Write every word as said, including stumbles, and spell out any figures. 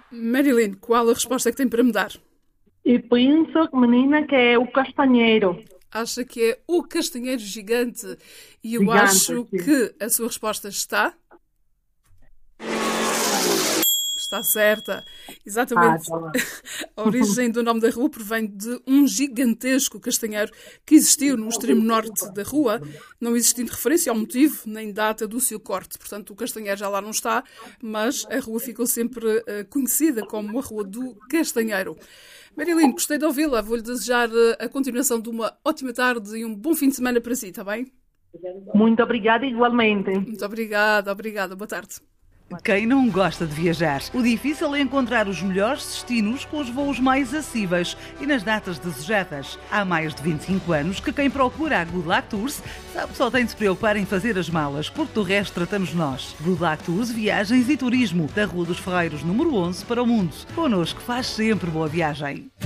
Marilyn, qual a resposta que tem para me dar? E penso, menina, que é o castanheiro. Acha que é o castanheiro gigante? E eu Gigante, acho sim. que a sua resposta está... Está certa. Exatamente. Ah, tá bom. A origem do nome da rua provém de um gigantesco castanheiro que existiu no extremo norte da rua, não existindo referência ao motivo nem data do seu corte. Portanto, o castanheiro já lá não está, mas a rua ficou sempre uh, conhecida como a Rua do Castanheiro. Marilyn, gostei de ouvi-la. Vou-lhe desejar uh, a continuação de uma ótima tarde e um bom fim de semana para si, está bem? Muito obrigada, igualmente. Muito obrigada, obrigada. Boa tarde. Quem não gosta de viajar? O difícil é encontrar os melhores destinos com os voos mais acessíveis e nas datas desejadas. Há mais de vinte e cinco anos que quem procura a Good Luck Tours sabe que só tem de se preocupar em fazer as malas, porque do resto tratamos nós. Good Luck Tours, viagens e turismo, da Rua dos Ferreiros, número onze, para o mundo. Connosco faz sempre boa viagem.